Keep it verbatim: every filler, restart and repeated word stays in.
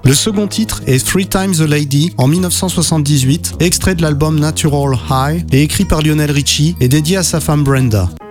Le second titre est Three Times a Lady en dix-neuf cent soixante-dix-huit, extrait de l'album Natural High et écrit par Lionel Richie et dédié à sa femme Brenda.